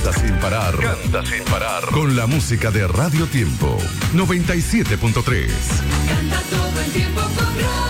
Canta sin parar. Canta sin parar. Con la música de Radio Tiempo 97.3. Canta todo el tiempo con Radio